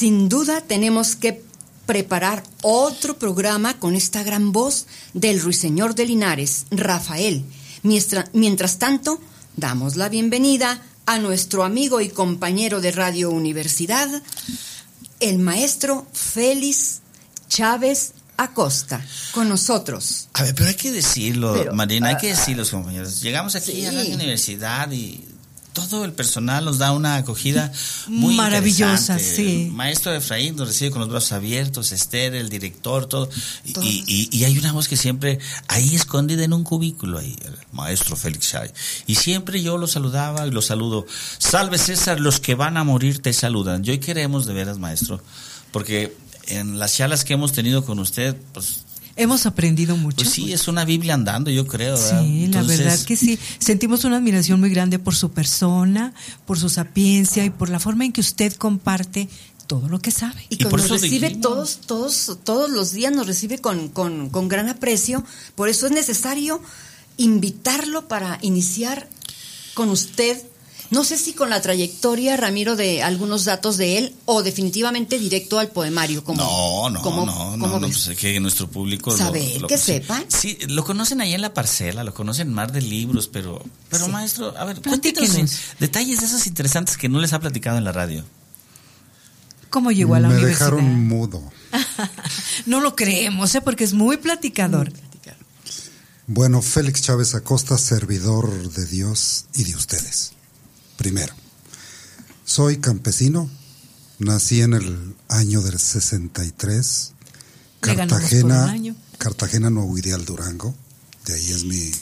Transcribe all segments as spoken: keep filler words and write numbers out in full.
sin duda tenemos que preparar otro programa con esta gran voz del ruiseñor de Linares, Rafael. Mientras, mientras tanto, damos la bienvenida a nuestro amigo y compañero de Radio Universidad, el maestro Félix Chávez Acosta, con nosotros. A ver, pero hay que decirlo, pero, Marina, hay que decirlo, uh, compañeros. Llegamos aquí sí. a la universidad y todo el personal nos da una acogida muy maravillosa, sí. El maestro Efraín nos recibe con los brazos abiertos, Esther, el director, todo. Y, y, y hay una voz que siempre, ahí escondida en un cubículo, ahí, el maestro Félix Chávez. Y siempre yo lo saludaba y lo saludo. Salve César, los que van a morir te saludan. Y hoy queremos, de veras, maestro, porque en las charlas que hemos tenido con usted, pues hemos aprendido mucho. Pues sí, es una Biblia andando, yo creo, ¿verdad? Sí, Entonces, la verdad que sí. Sentimos una admiración muy grande por su persona, por su sapiencia y por la forma en que usted comparte todo lo que sabe. Y, y por nos eso recibe dijimos. todos, todos, todos los días nos recibe con, con, con gran aprecio. Por eso es necesario invitarlo para iniciar con usted. No sé si con la trayectoria, Ramiro, de algunos datos de él o definitivamente directo al poemario. Como, no, no, como, no, no, no, pues es que nuestro público saber, lo, lo que conoce. sepan. Sí, lo conocen ahí en la parcela, lo conocen en Mar de Libros, pero, pero sí. Maestro, a ver, cuéntenos detalles de esos interesantes que no les ha platicado en la radio. ¿Cómo llegó a la Me universidad? Me dejaron mudo. No lo creemos, ¿eh? Porque es muy platicador. Muy platicador. Bueno, Félix Chávez Acosta, servidor de Dios y de ustedes. Primero, soy campesino, nací en el año del sesenta y tres, Cartagena, Cartagena, Nuevo Ideal, Durango, de ahí es mi,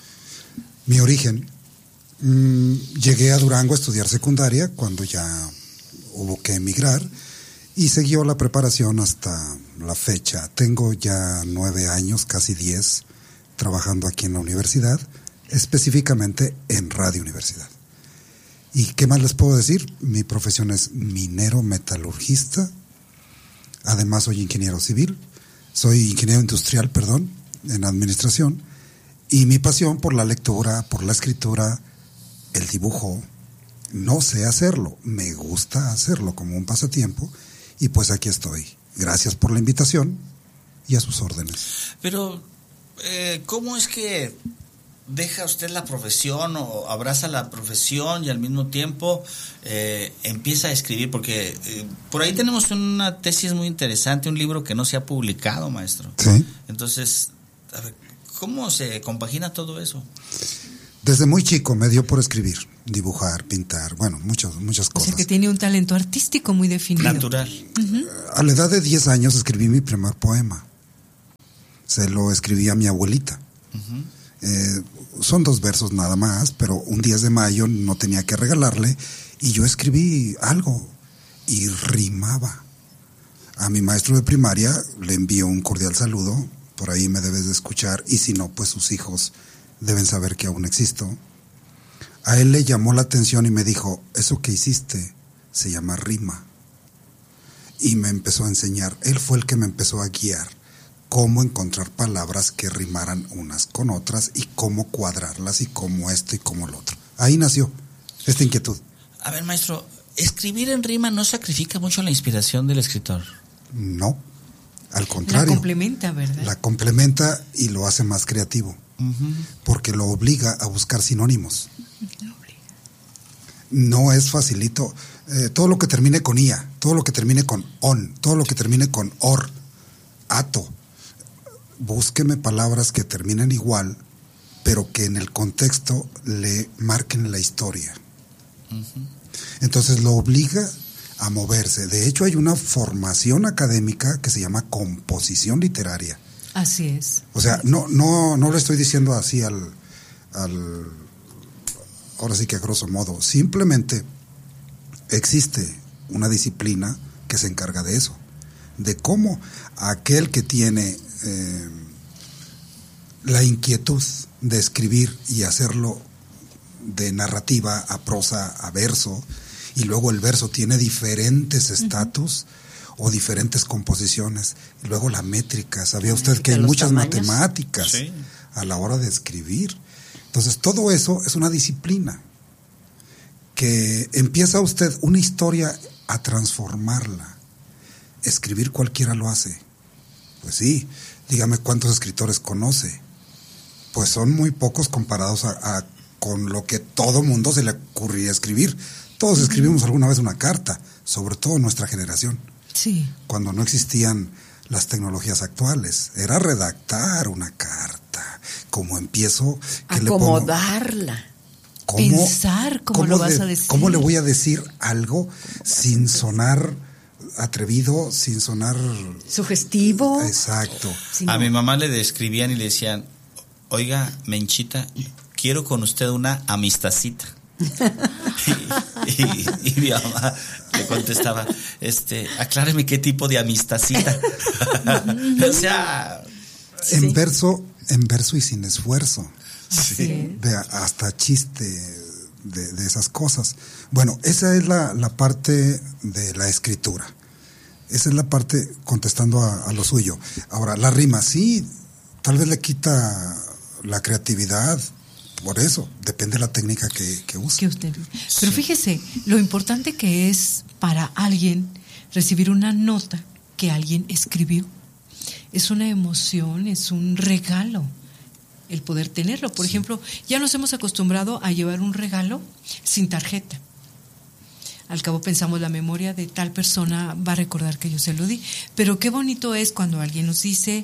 mi origen. Mm, llegué a Durango a estudiar secundaria cuando ya hubo que emigrar y siguió la preparación hasta la fecha. Tengo ya nueve años, casi diez, trabajando aquí en la universidad, específicamente en Radio Universidad. ¿Y qué más les puedo decir? Mi profesión es minero metalurgista, además soy ingeniero civil, soy ingeniero industrial, perdón, en administración, y mi pasión por la lectura, por la escritura, el dibujo, no sé hacerlo, me gusta hacerlo como un pasatiempo, y pues aquí estoy. Gracias por la invitación y a sus órdenes. Pero, eh, ¿cómo es que deja usted la profesión o abraza la profesión y al mismo tiempo eh, empieza a escribir? Porque eh, por ahí tenemos una tesis muy interesante, un libro que no se ha publicado, maestro. Sí. Entonces, a ver, ¿cómo se compagina todo eso? Desde muy chico me dio por escribir, dibujar, pintar, bueno, muchas, muchas cosas. O sea que tiene un talento artístico muy definido. Natural. Uh-huh. A la edad de diez años escribí mi primer poema. Se lo escribí a mi abuelita. Uh-huh. Eh, son dos versos nada más, pero un diez de mayo no tenía que regalarle y yo escribí algo y rimaba. A mi maestro de primaria le envío un cordial saludo, por ahí me debes de escuchar, y si no, pues sus hijos deben saber que aún existo. A él le llamó la atención y me dijo, eso que hiciste se llama rima, y me empezó a enseñar. Él fue el que me empezó a guiar cómo encontrar palabras que rimaran unas con otras y cómo cuadrarlas y cómo esto y cómo lo otro. Ahí nació esta inquietud. A ver, maestro, ¿escribir en rima no sacrifica mucho la inspiración del escritor? No, al contrario. La complementa, ¿verdad? La complementa y lo hace más creativo, uh-huh. porque lo obliga a buscar sinónimos. Lo obliga. No es facilito. Eh, todo lo que termine con ia, todo lo que termine con on, todo lo que termine con or, ato. Búsqueme palabras que terminen igual, pero que en el contexto le marquen la historia. Uh-huh. Entonces lo obliga a moverse. De hecho, hay una formación académica que se llama composición literaria. Así es. O sea, no, no, no lo estoy diciendo así al, al, ahora sí que a grosso modo. Simplemente existe una disciplina que se encarga de eso, de cómo aquel que tiene eh, la inquietud de escribir y hacerlo de narrativa a prosa a verso, y luego el verso tiene diferentes estatus uh-huh. o diferentes composiciones, y luego la métrica. ¿Sabía usted que hay muchas tamaños? matemáticas sí. a la hora de escribir? Entonces todo eso es una disciplina que empieza usted una historia a transformarla escribir cualquiera lo hace. Pues sí, dígame cuántos escritores conoce. Pues son muy pocos comparados a, a con lo que todo mundo se le ocurría escribir. Todos escribimos alguna vez una carta, sobre todo nuestra generación. Sí. Cuando no existían las tecnologías actuales, era redactar una carta. ¿Cómo empiezo? ¿Qué acomodarla? Le pongo? ¿Cómo, pensar cómo, cómo lo vas de, a decir. ¿Cómo le voy a decir algo sin sonar atrevido, sin sonar sugestivo? Exacto. Sí, no. A mi mamá le describían y le decían, oiga, Menchita, quiero con usted una amistacita. y, y, y mi mamá le contestaba, este, acláreme qué tipo de amistacita. O sea, en sí. verso, en verso y sin esfuerzo. Sí. De, hasta chiste de, de esas cosas. Bueno, esa es la, la parte de la escritura. Esa es la parte contestando a, a lo suyo. Ahora, la rima, sí, tal vez le quita la creatividad. Por eso, depende de la técnica que, que use. Que usted, pero fíjese, lo importante que es para alguien recibir una nota que alguien escribió. Es una emoción, es un regalo el poder tenerlo. Por sí. ejemplo, ya nos hemos acostumbrado a llevar un regalo sin tarjeta. Al cabo pensamos, la memoria de tal persona va a recordar que yo se lo di. Pero qué bonito es cuando alguien nos dice,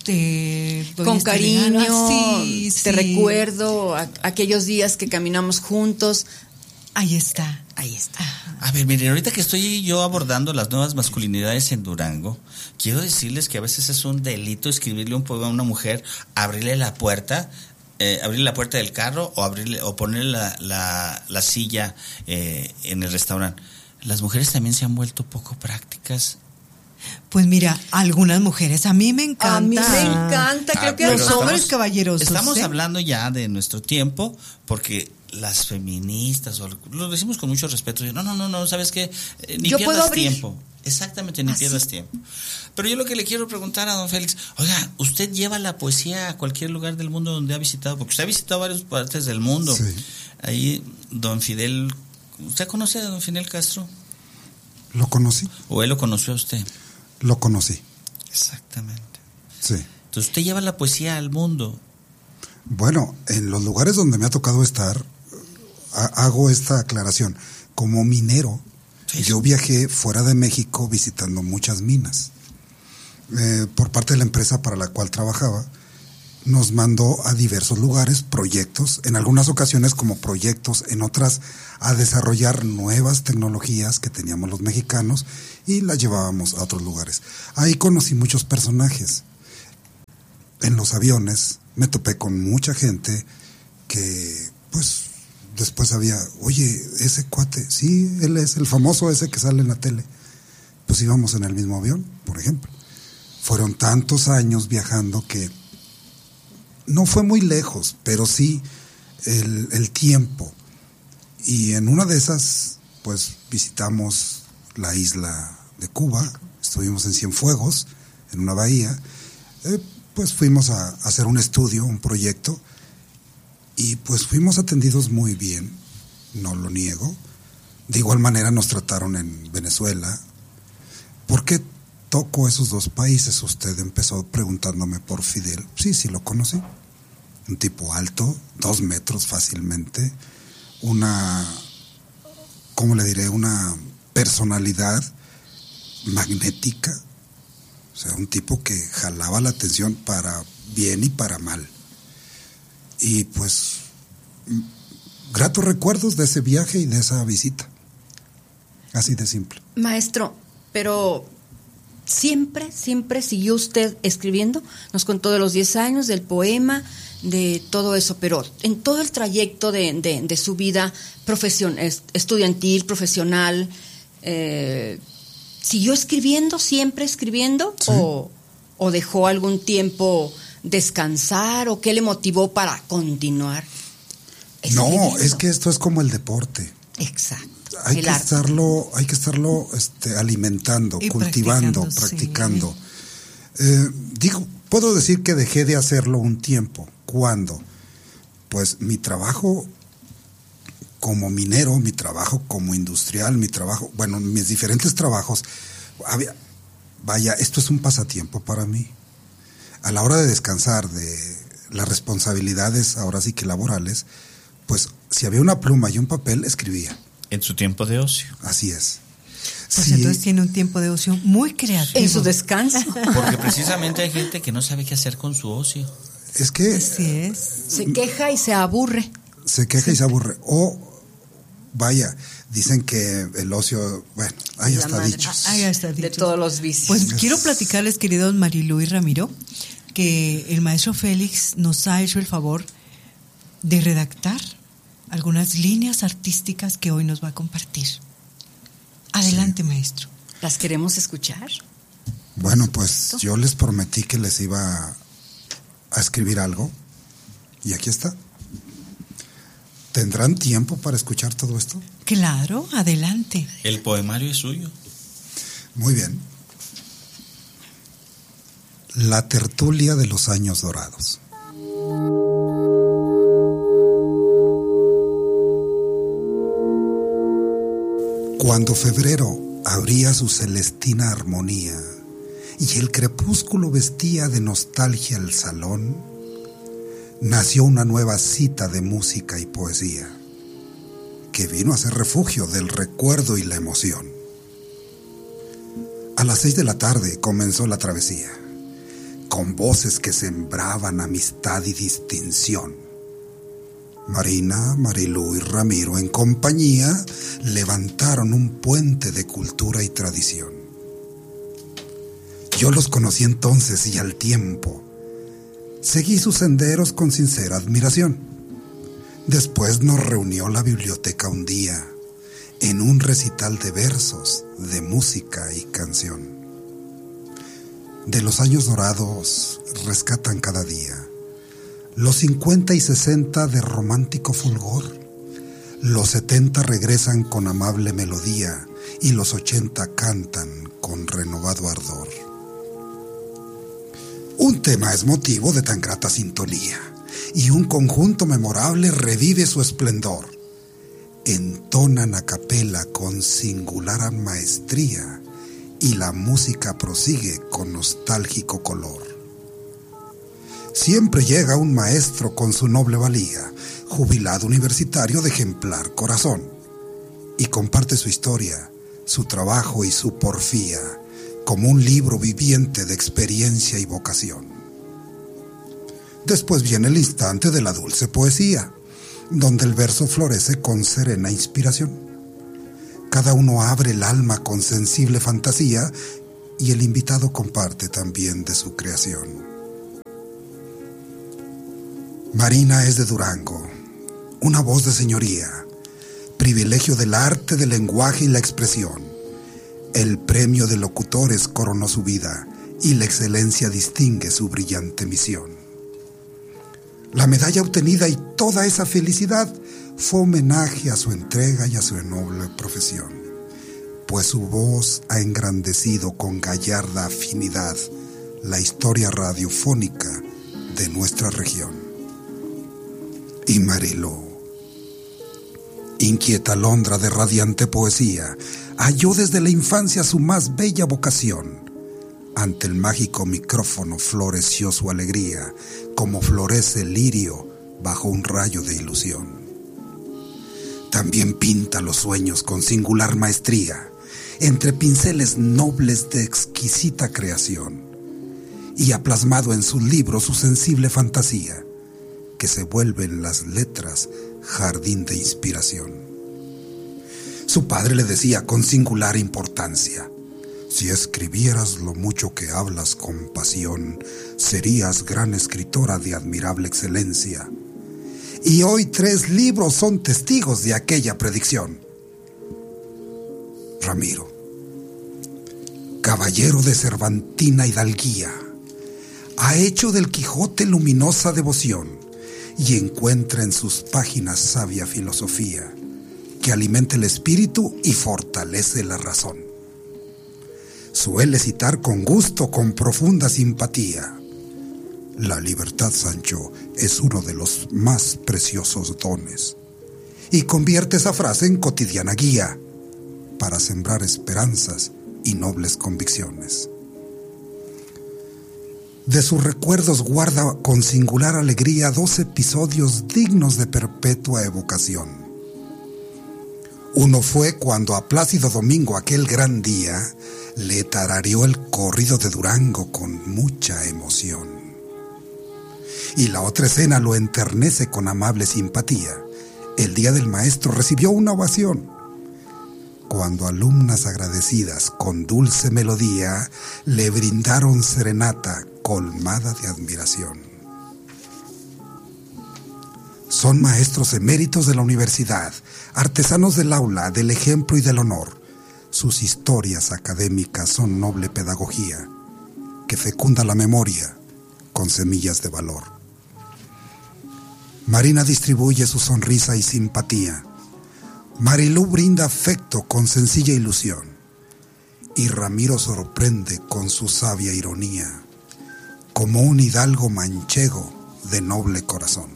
te doy con este cariño, ah, sí, te sí. recuerdo a, aquellos días que caminamos juntos. Ahí está. Ahí está. A ver, miren, ahorita que estoy yo abordando las nuevas masculinidades en Durango, quiero decirles que a veces es un delito escribirle un poema a una mujer, abrirle la puerta, eh, abrirle la puerta del carro o abrirle o ponerle la, la, la silla eh, en el restaurante. Las mujeres también se han vuelto poco prácticas. Pues mira, algunas mujeres, a mí me encanta. A mí me encanta, creo ah, que los hombres estamos, caballerosos. Estamos ¿eh? hablando ya de nuestro tiempo, porque las feministas, o lo decimos con mucho respeto, no, no, no, no, ¿sabes qué? Eh, ni yo pierdas tiempo. Exactamente, ni ¿Ah, pierdas sí? tiempo. Pero yo lo que le quiero preguntar a don Félix, oiga, ¿usted lleva la poesía a cualquier lugar del mundo donde ha visitado? Porque usted ha visitado varias partes del mundo. Sí. Ahí, don Fidel, ¿usted conoce a don Fidel Castro? ¿Lo conocí? ¿O él lo conoció a usted? Lo conocí. Exactamente. Sí. Entonces usted lleva la poesía al mundo. Bueno, en los lugares donde me ha tocado estar, hago esta aclaración. Como minero, sí, yo viajé fuera de México visitando muchas minas. Eh, por parte de la empresa para la cual trabajaba, nos mandó a diversos lugares proyectos, en algunas ocasiones como proyectos, en otras a desarrollar nuevas tecnologías que teníamos los mexicanos y las llevábamos a otros lugares. Ahí conocí muchos personajes. En los aviones me topé con mucha gente que, pues, después había, oye, ese cuate, sí, él es el famoso ese que sale en la tele. Pues íbamos en el mismo avión, por ejemplo. Fueron tantos años viajando que no fue muy lejos, pero sí el, el tiempo. Y en una de esas, pues visitamos la isla de Cuba, estuvimos en Cienfuegos, en una bahía, eh, pues fuimos a, a hacer un estudio, un proyecto, y pues fuimos atendidos muy bien, no lo niego. De igual manera nos trataron en Venezuela. ¿Por qué toco esos dos países? Usted empezó preguntándome por Fidel. Sí, sí lo conocí. Un tipo alto, dos metros fácilmente, una, ¿cómo le diré? Una personalidad magnética, o sea, un tipo que jalaba la atención para bien y para mal. Y pues, gratos recuerdos de ese viaje y de esa visita. Así de simple. Maestro, pero siempre, siempre siguió usted escribiendo. Nos contó de los diez años, del poema, de todo eso, pero en todo el trayecto de, de, de su vida profesion, estudiantil, profesional, eh, ¿siguió escribiendo, siempre escribiendo? Sí. O, ¿O dejó algún tiempo descansar? ¿O qué le motivó para continuar escribiendo? No, es que esto es como el deporte. Exacto. Hay que, estarlo, hay que estarlo este, alimentando, y cultivando, practicando. practicando. Sí. Eh, digo, puedo decir que dejé de hacerlo un tiempo. ¿Cuándo? Pues mi trabajo como minero, mi trabajo como industrial, mi trabajo, bueno, mis diferentes trabajos, había, vaya, esto es un pasatiempo para mí. A la hora de descansar de las responsabilidades, ahora sí que laborales, pues si había una pluma y un papel, escribía. En su tiempo de ocio. Así es. Pues Sí, entonces tiene un tiempo de ocio muy creativo. En su descanso. Porque precisamente hay gente que no sabe qué hacer con su ocio. es que Así es. Se queja y se aburre. se queja y se aburre. O, vaya, dicen que el ocio, bueno, hay La hasta madre. dichos. Ahí está De dicho. todos los vicios. Pues Es- quiero platicarles, queridos Marilu y Ramiro, que el maestro Félix nos ha hecho el favor de redactar algunas líneas artísticas que hoy nos va a compartir. Adelante, maestro. ¿Las queremos escuchar? Bueno, pues yo les prometí que les iba a escribir algo y aquí está. ¿Tendrán tiempo para escuchar todo esto? Claro, adelante. El poemario es suyo. Muy bien. La tertulia de los años dorados. Cuando febrero abría su celestina armonía y el crepúsculo vestía de nostalgia el salón, nació una nueva cita de música y poesía que vino a ser refugio del recuerdo y la emoción. A las seis de la tarde comenzó la travesía, con voces que sembraban amistad y distinción. Marina, Marilu y Ramiro en compañía levantaron un puente de cultura y tradición. Yo los conocí entonces y al tiempo seguí sus senderos con sincera admiración. Después nos reunió la biblioteca un día en un recital de versos, de música y canción. De los años dorados rescatan cada día los cincuenta y sesenta de romántico fulgor. Los setenta regresan con amable melodía y los ochenta cantan con renovado ardor. Un tema es motivo de tan grata sintonía y un conjunto memorable revive su esplendor. Entonan a capela con singular maestría y la música prosigue con nostálgico color. Siempre llega un maestro con su noble valía, jubilado universitario de ejemplar corazón, y comparte su historia, su trabajo y su porfía, como un libro viviente de experiencia y vocación. Después viene el instante de la dulce poesía, donde el verso florece con serena inspiración. Cada uno abre el alma con sensible fantasía y el invitado comparte también de su creación. Marina es de Durango, una voz de señoría, privilegio del arte del lenguaje y la expresión. El premio de locutores coronó su vida y la excelencia distingue su brillante misión. La medalla obtenida y toda esa felicidad fue homenaje a su entrega y a su noble profesión, pues su voz ha engrandecido con gallarda afinidad la historia radiofónica de nuestra región. Y Marilu, inquieta alondra de radiante poesía, halló desde la infancia su más bella vocación. Ante el mágico micrófono floreció su alegría, como florece el lirio bajo un rayo de ilusión. También pinta los sueños con singular maestría, entre pinceles nobles de exquisita creación, y ha plasmado en sus libros su sensible fantasía, que se vuelve en las letras jardín de inspiración. Su padre le decía con singular importancia: si escribieras lo mucho que hablas con pasión, serías gran escritora de admirable excelencia. Y hoy tres libros son testigos de aquella predicción. Ramiro, caballero de cervantina hidalguía, ha hecho del Quijote luminosa devoción y encuentra en sus páginas sabia filosofía que alimenta el espíritu y fortalece la razón. Suele citar con gusto, con profunda simpatía: la libertad, Sancho, es uno de los más preciosos dones, y convierte esa frase en cotidiana guía para sembrar esperanzas y nobles convicciones. De sus recuerdos guarda con singular alegría dos episodios dignos de perpetua evocación. Uno fue cuando a Plácido Domingo aquel gran día le tarareó el corrido de Durango con mucha emoción. Y la otra escena lo enternece con amable simpatía. El día del maestro recibió una ovación, cuando alumnas agradecidas con dulce melodía le brindaron serenata colmada de admiración. Son maestros eméritos de la universidad, artesanos del aula, del ejemplo y del honor. Sus historias académicas son noble pedagogía, que fecunda la memoria con semillas de valor. Marina distribuye su sonrisa y simpatía. Marilú brinda afecto con sencilla ilusión. Y Ramiro sorprende con su sabia ironía, como un hidalgo manchego de noble corazón.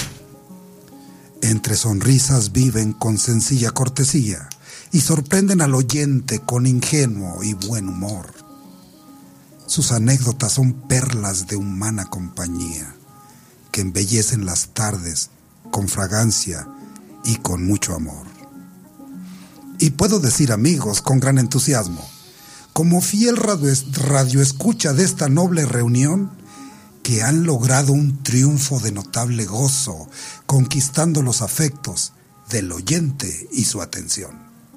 Entre sonrisas viven con sencilla cortesía y sorprenden al oyente con ingenuo y buen humor. Sus anécdotas son perlas de humana compañía, que embellecen las tardes con fragancia y con mucho amor. Y puedo decir, amigos, con gran entusiasmo, como fiel radio, radio escucha de esta noble reunión, que han logrado un triunfo de notable gozo, conquistando los afectos del oyente y su atención.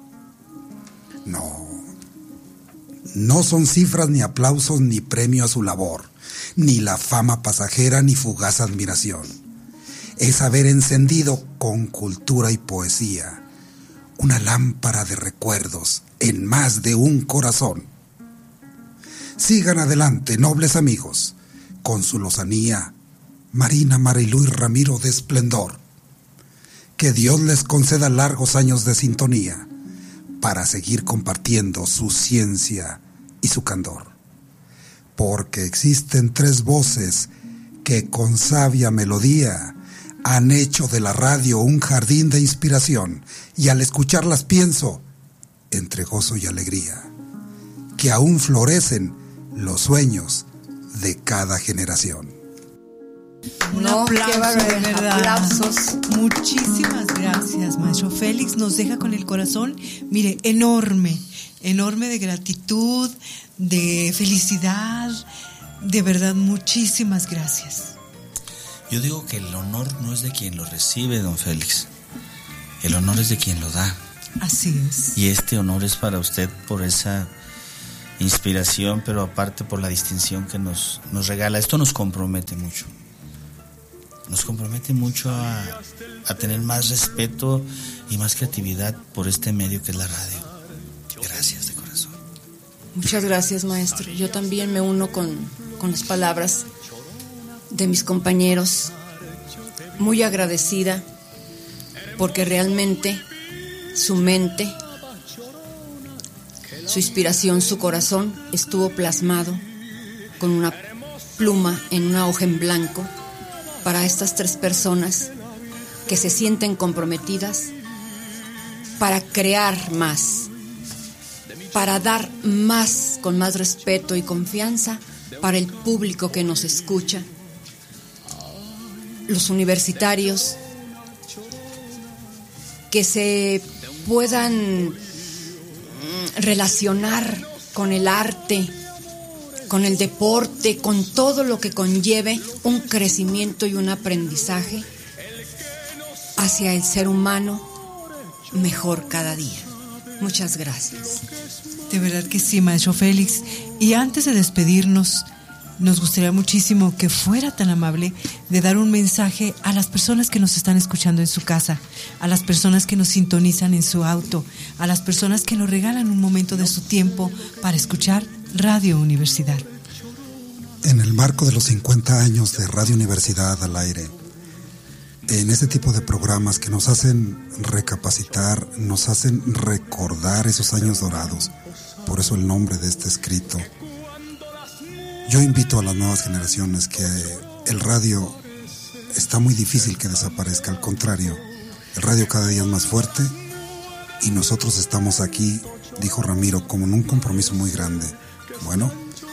No, no son cifras ni aplausos ni premio a su labor, ni la fama pasajera ni fugaz admiración. Es haber encendido con cultura y poesía una lámpara de recuerdos en más de un corazón. Sigan adelante, nobles amigos, con su lozanía, Marina, Marilú y Ramiro de esplendor. Que Dios les conceda largos años de sintonía para seguir compartiendo su ciencia y su candor. Porque existen tres voces que con sabia melodía han hecho de la radio un jardín de inspiración, y al escucharlas pienso entre gozo y alegría, que aún florecen los sueños de cada generación. Un No, aplauso, qué barbaridad. de verdad. Aplausos. Muchísimas gracias, maestro Félix. Nos deja con el corazón, mire, enorme, enorme de gratitud, de felicidad. De verdad, muchísimas gracias. Yo digo que el honor no es de quien lo recibe, don Félix. El honor es de quien lo da. Así es. Y este honor es para usted por esa inspiración, pero aparte por la distinción que nos, nos regala. Esto nos compromete mucho. Nos compromete mucho a, a tener más respeto y más creatividad por este medio que es la radio. Gracias de corazón. Muchas gracias, maestro. Yo también me uno con, con las palabras de mis compañeros. Muy agradecida porque realmente su mente, su inspiración, su corazón estuvo plasmado con una pluma en una hoja en blanco para estas tres personas que se sienten comprometidas para crear más, para dar más, con más respeto y confianza para el público que nos escucha, los universitarios, que se puedan relacionar con el arte, con el deporte, con todo lo que conlleve un crecimiento y un aprendizaje hacia el ser humano mejor cada día. Muchas gracias. De verdad que sí, maestro Félix. Y antes de despedirnos, nos gustaría muchísimo que fuera tan amable de dar un mensaje a las personas que nos están escuchando en su casa, a las personas que nos sintonizan en su auto, a las personas que nos regalan un momento de su tiempo para escuchar Radio Universidad. En el marco de los cincuenta años de Radio Universidad al aire, en ese tipo de programas que nos hacen recapacitar, nos hacen recordar esos años dorados, por eso el nombre de este escrito, yo invito a las nuevas generaciones que el radio está muy difícil que desaparezca, al contrario, el radio cada día es más fuerte y nosotros estamos aquí, dijo Ramiro, como en un compromiso muy grande. Bueno,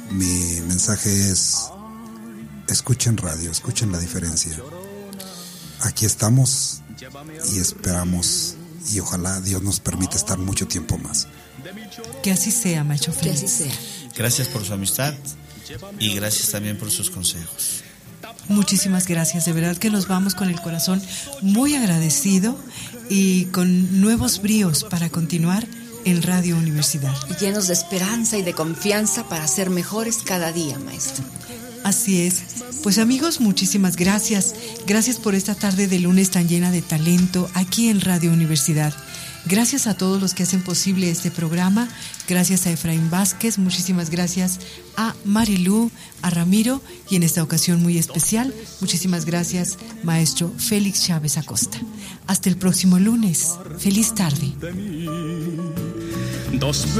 Mi mensaje es: escuchen radio, escuchen la diferencia. Aquí estamos y esperamos, y ojalá Dios nos permita estar mucho tiempo más. Que así sea, maestro Félix. Que así sea. Gracias por su amistad y gracias también por sus consejos. Muchísimas gracias, de verdad que nos vamos con el corazón muy agradecido y con nuevos bríos para continuar en Radio Universidad. Y llenos de esperanza y de confianza para ser mejores cada día, maestro. Así es. Pues amigos, muchísimas gracias. Gracias por esta tarde de lunes tan llena de talento aquí en Radio Universidad. Gracias a todos los que hacen posible este programa. Gracias a Efraín Vázquez. Muchísimas gracias a Marilú, a Ramiro y en esta ocasión muy especial, muchísimas gracias, maestro Félix Chávez Acosta. Hasta el próximo lunes. Feliz tarde.